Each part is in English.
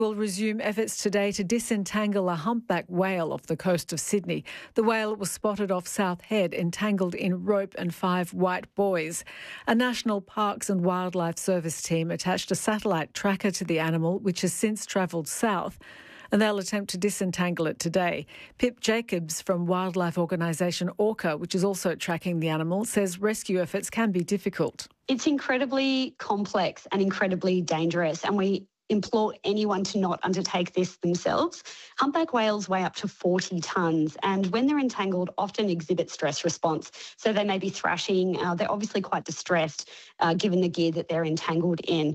Will resume efforts today to disentangle a humpback whale off the coast of Sydney. The whale was spotted off South Head, entangled in rope and 5 white buoys. A National Parks and Wildlife Service team attached a satellite tracker to the animal, which has since travelled south, and they'll attempt to disentangle it today. Pip Jacobs from wildlife organisation Orca, which is also tracking the animal, says rescue efforts can be difficult. It's incredibly complex and incredibly dangerous, and we implore anyone to not undertake this themselves. Humpback whales weigh up to 40 tonnes, and when they're entangled, often exhibit stress response. So they may be thrashing. They're obviously quite distressed given the gear that they're entangled in.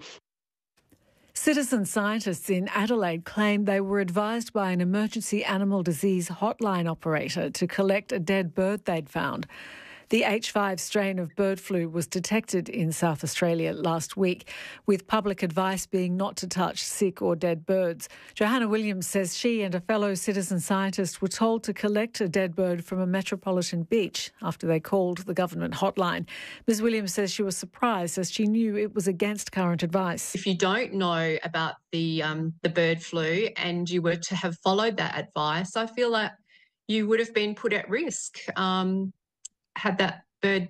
Citizen scientists in Adelaide claim they were advised by an emergency animal disease hotline operator to collect a dead bird they'd found. The H5 strain of bird flu was detected in South Australia last week, with public advice being not to touch sick or dead birds. Johanna Williams says she and a fellow citizen scientist were told to collect a dead bird from a metropolitan beach after they called the government hotline. Ms Williams says she was surprised as she knew it was against current advice. If you don't know about the bird flu and you were to have followed that advice, I feel like you would have been put at risk. Had that bird,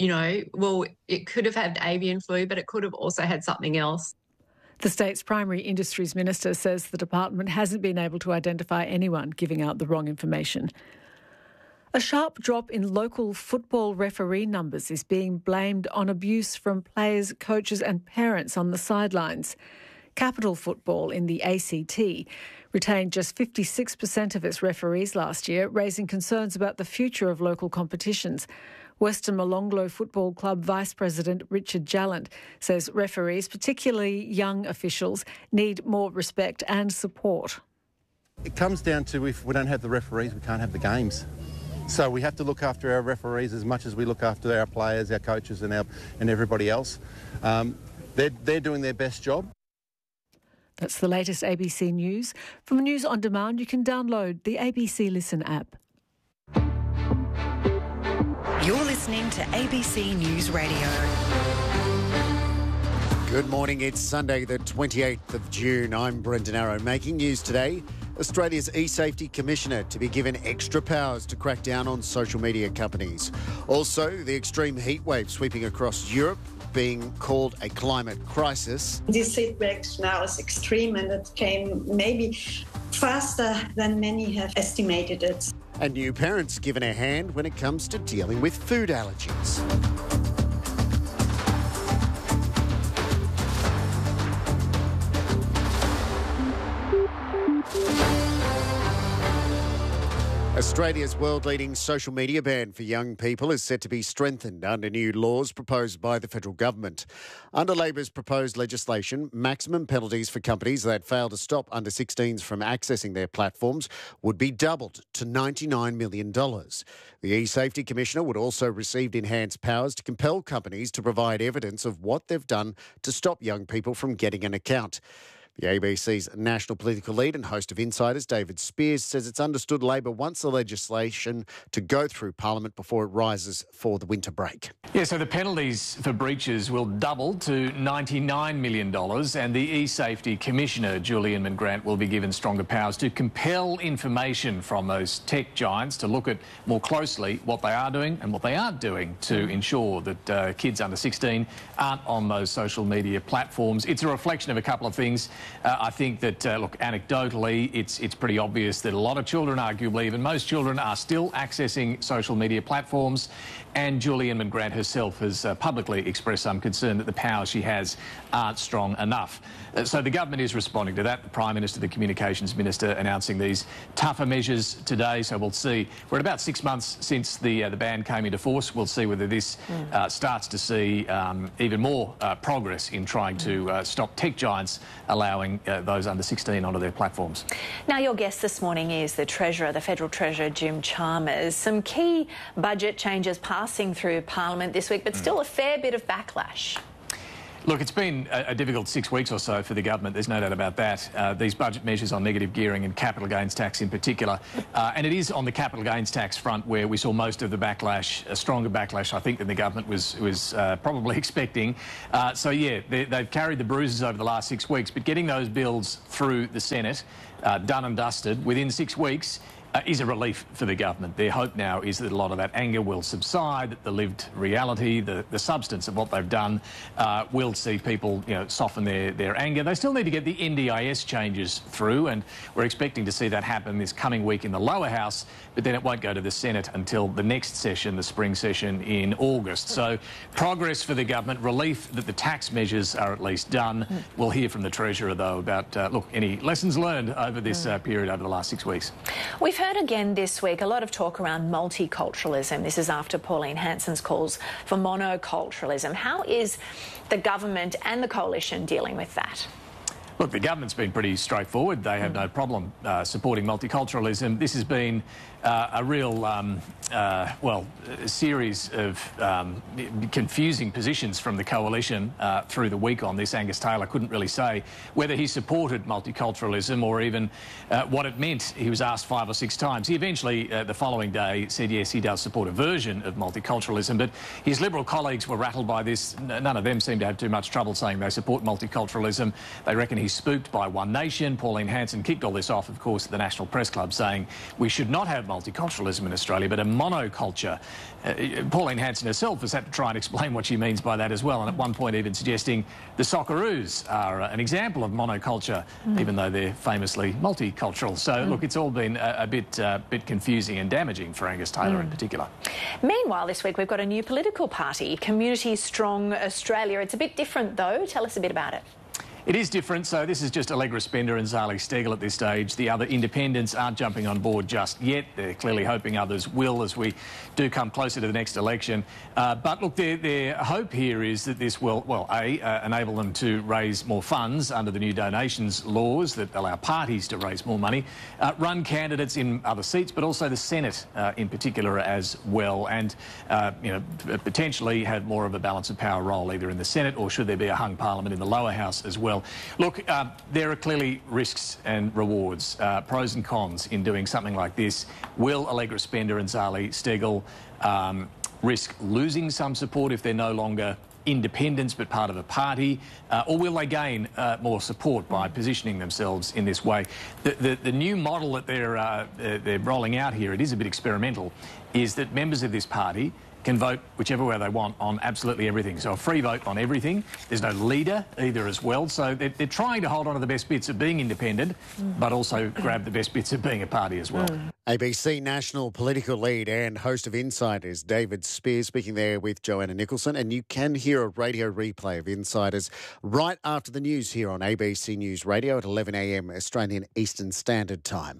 it could have had avian flu, but it could have also had something else. The state's primary industries minister says the department hasn't been able to identify anyone giving out the wrong information. A sharp drop in local football referee numbers is being blamed on abuse from players, coaches and parents on the sidelines. Capital Football in the ACT retained just 56% of its referees last year, raising concerns about the future of local competitions. Western Molonglo Football Club Vice President Richard Jallant says referees, particularly young officials, need more respect and support. It comes down to if we don't have the referees, we can't have the games. So we have to look after our referees as much as we look after our players, our coaches and everybody else. They're doing their best job. That's the latest ABC News. From News On Demand, you can download the ABC Listen app. You're listening to ABC News Radio. Good morning. It's Sunday, the 28th of June. I'm Brendan Arrow. Making news today, Australia's eSafety Commissioner to be given extra powers to crack down on social media companies. Also, the extreme heat wave sweeping across Europe being called a climate crisis. This heat wave now is extreme and it came maybe faster than many have estimated it. And new parents given a hand when it comes to dealing with food allergies. Australia's world-leading social media ban for young people is set to be strengthened under new laws proposed by the federal government. Under Labor's proposed legislation, maximum penalties for companies that fail to stop under-16s from accessing their platforms would be doubled to $99 million. The eSafety Commissioner would also receive enhanced powers to compel companies to provide evidence of what they've done to stop young people from getting an account. The ABC's national political lead and host of Insiders, David Spears, says it's understood Labor wants the legislation to go through Parliament before it rises for the winter break. Yeah, so the penalties for breaches will double to $99 million and the eSafety Commissioner, Julian Grant, will be given stronger powers to compel information from those tech giants to look at more closely what they are doing and what they aren't doing to ensure that kids under 16 aren't on those social media platforms. It's a reflection of a couple of things. I think that, look, anecdotally, it's pretty obvious that a lot of children, arguably even most children, are still accessing social media platforms. And Julian Grant herself has publicly expressed some concern that the powers she has aren't strong enough. So the government is responding to that. The Prime Minister, the Communications Minister, announcing these tougher measures today. So we'll see. We're at about 6 months since the ban came into force. We'll see whether this starts to see even more progress in trying to stop tech giants allowing those under 16 onto their platforms. Now, your guest this morning is the Treasurer, the Federal Treasurer, Jim Chalmers. Some key budget changes passing through Parliament this week, but still a fair bit of backlash. Look, it's been a difficult 6 weeks or so for the government, there's no doubt about that. These budget measures on negative gearing and capital gains tax in particular. And it is on the capital gains tax front where we saw most of the backlash, a stronger backlash, I think, than the government was probably expecting. So, yeah, they've carried the bruises over the last 6 weeks, but getting those bills through the Senate, done and dusted, within 6 weeks, is a relief for the government. Their hope now is that a lot of that anger will subside, that the lived reality, the substance of what they've done will see people, soften their anger. They still need to get the NDIS changes through, and we're expecting to see that happen this coming week in the lower house, but then it won't go to the Senate until the next session, the spring session in August. So progress for the government, relief that the tax measures are at least done. We'll hear from the Treasurer, though, about, any lessons learned over this period over the last 6 weeks. We've heard again this week a lot of talk around multiculturalism. This is after Pauline Hanson's calls for monoculturalism. How is the government and the coalition dealing with that? Look, the government's been pretty straightforward. They have no problem supporting multiculturalism. This has been a real, series of confusing positions from the coalition through the week on this. Angus Taylor couldn't really say whether he supported multiculturalism or even what it meant. He was asked 5 or 6 times. He eventually, the following day, said yes, he does support a version of multiculturalism, but his Liberal colleagues were rattled by this. None of them seem to have too much trouble saying they support multiculturalism. They reckon he's spooked by One Nation. Pauline Hanson kicked all this off, of course, at the National Press Club, saying we should not have multiculturalism in Australia, but a monoculture. Pauline Hanson herself has had to try and explain what she means by that as well, and at one point even suggesting the Socceroos are an example of monoculture, even though they're famously multicultural. So, look, it's all been a bit confusing and damaging for Angus Taylor in particular. Meanwhile, this week we've got a new political party, Community Strong Australia. It's a bit different, though. Tell us a bit about it. It is different, so this is just Allegra Spender and Zali Steggall at this stage. The other independents aren't jumping on board just yet. They're clearly hoping others will as we do come closer to the next election. But look, their hope here is that this will, enable them to raise more funds under the new donations laws that allow parties to raise more money, run candidates in other seats, but also the Senate in particular as well, and potentially have more of a balance of power role either in the Senate or should there be a hung parliament in the lower house as well. Look, there are clearly risks and rewards, pros and cons in doing something like this. Will Allegra Spender and Zali Steggall risk losing some support if they're no longer independents but part of a party, or will they gain more support by positioning themselves in this way? The new model that they're rolling out here, it is a bit experimental, is that members of this party can vote whichever way they want on absolutely everything. So a free vote on everything. There's no leader either as well. So they're trying to hold on to the best bits of being independent, but also grab the best bits of being a party as well. ABC national political lead and host of Insiders, David Spears, speaking there with Joanna Nicholson. And you can hear a radio replay of Insiders right after the news here on ABC News Radio at 11 a.m. Australian Eastern Standard Time.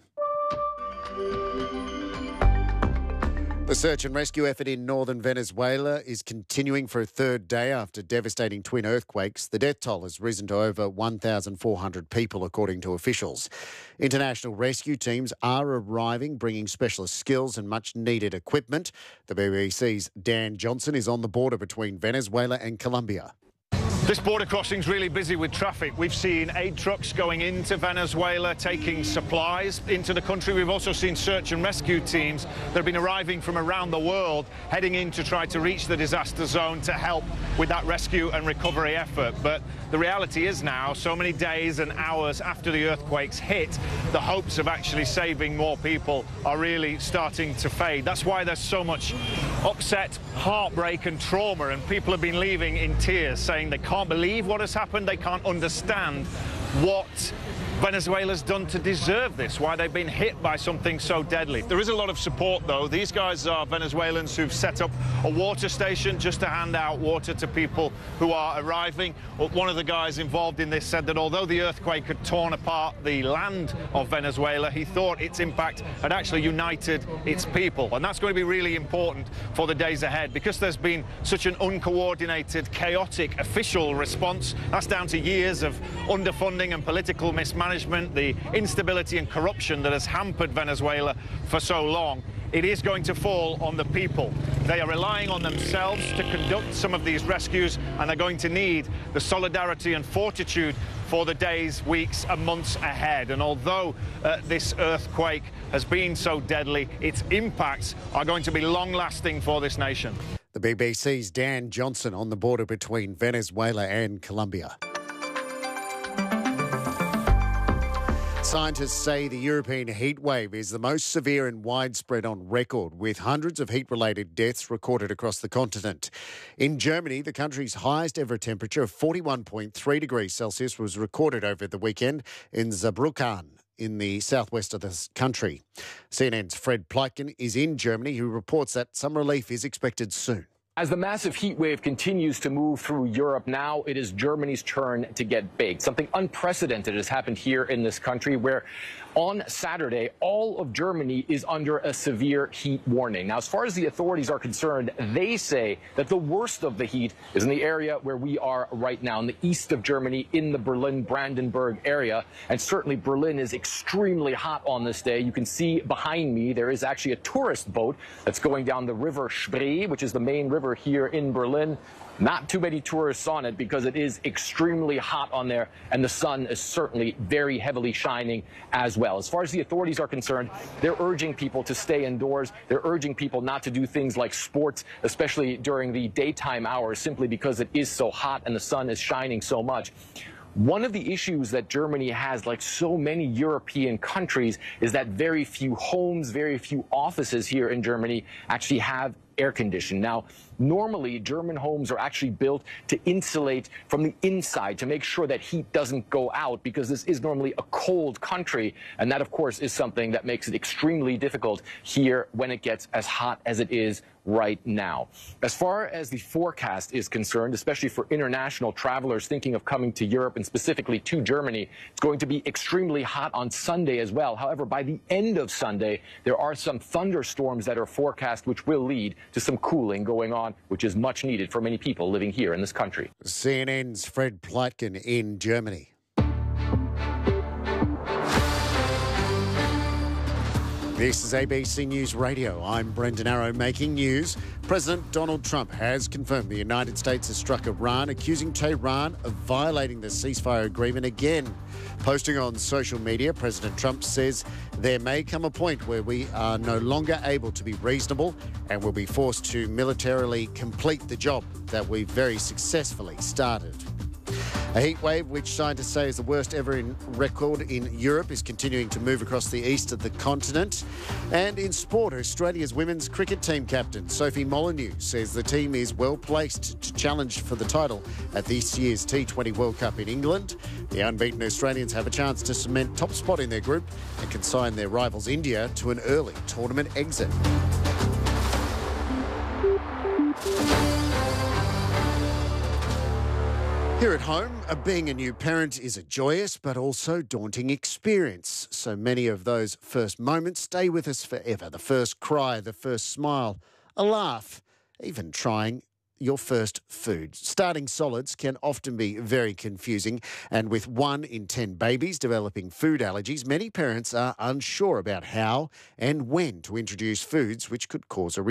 The search and rescue effort in northern Venezuela is continuing for a third day after devastating twin earthquakes. The death toll has risen to over 1,400 people, according to officials. International rescue teams are arriving, bringing specialist skills and much-needed equipment. The BBC's Dan Johnson is on the border between Venezuela and Colombia. This border crossing's really busy with traffic. We've seen aid trucks going into Venezuela, taking supplies into the country. We've also seen search and rescue teams that have been arriving from around the world, heading in to try to reach the disaster zone to help with that rescue and recovery effort. But the reality is now, so many days and hours after the earthquakes hit, the hopes of actually saving more people are really starting to fade. That's why there's so much upset, heartbreak and trauma, and people have been leaving in tears, saying they can't believe what has happened, they can't understand what Venezuela's done to deserve this, why they've been hit by something so deadly. There is a lot of support, though. These guys are Venezuelans who've set up a water station just to hand out water to people who are arriving. One of the guys involved in this said that although the earthquake had torn apart the land of Venezuela, he thought its impact had actually united its people. And that's going to be really important for the days ahead, because there's been such an uncoordinated, chaotic official response. That's down to years of underfunding and political mismanagement, the instability and corruption that has hampered Venezuela for so long. it is going to fall on the people. They are relying on themselves to conduct some of these rescues, and they're going to need the solidarity and fortitude for the days, weeks and months ahead. And although this earthquake has been so deadly, its impacts are going to be long-lasting for this nation. The BBC's Dan Johnson on the border between Venezuela and Colombia. Scientists say the European heatwave is the most severe and widespread on record, with hundreds of heat-related deaths recorded across the continent. In Germany, the country's highest ever temperature of 41.3 degrees Celsius was recorded over the weekend in Saarbrücken, in the southwest of the country. CNN's Fred Pleitgen is in Germany, who reports that some relief is expected soon. As the massive heat wave continues to move through Europe, now it is Germany's turn to get baked. Something unprecedented has happened here in this country, where on Saturday, all of Germany is under a severe heat warning. Now, as far as the authorities are concerned, they say that the worst of the heat is in the area where we are right now, in the east of Germany, in the Berlin-Brandenburg area. And certainly Berlin is extremely hot on this day. You can see behind me, there is actually a tourist boat that's going down the river Spree, which is the main river here in Berlin. Not too many tourists on it because it is extremely hot on there, and the sun is certainly very heavily shining as well. As far as the authorities are concerned, they're urging people to stay indoors. They're urging people not to do things like sports, especially during the daytime hours, simply because it is so hot and the sun is shining so much. One of the issues that Germany has, like so many European countries, is that very few homes, very few offices here in Germany actually have air conditioning. Now, normally German homes are actually built to insulate from the inside, to make sure that heat doesn't go out, because this is normally a cold country, and that of course is something that makes it extremely difficult here when it gets as hot as it is right now. As far as the forecast is concerned, especially for international travelers thinking of coming to Europe and specifically to Germany, it's going to be extremely hot on Sunday as well. However, by the end of Sunday, there are some thunderstorms that are forecast, which will lead to some cooling going on, which is much needed for many people living here in this country. CNN's Fred Pleitgen in Germany. This is ABC News Radio. I'm Brendan Arrow making news. President Donald Trump has confirmed the United States has struck Iran, accusing Tehran of violating the ceasefire agreement again. Posting on social media, President Trump says there may come a point where we are no longer able to be reasonable and will be forced to militarily complete the job that we very successfully started. A heat wave, which scientists say is the worst ever in record in Europe, is continuing to move across the east of the continent. And in sport, Australia's women's cricket team captain, Sophie Molyneux, says the team is well placed to challenge for the title at this year's T20 World Cup in England. The unbeaten Australians have a chance to cement top spot in their group and consign their rivals India to an early tournament exit. Here at home, being a new parent is a joyous but also daunting experience. So many of those first moments stay with us forever. The first cry, the first smile, a laugh, even trying your first food. Starting solids can often be very confusing, and with 1 in 10 babies developing food allergies, many parents are unsure about how and when to introduce foods which could cause a reaction.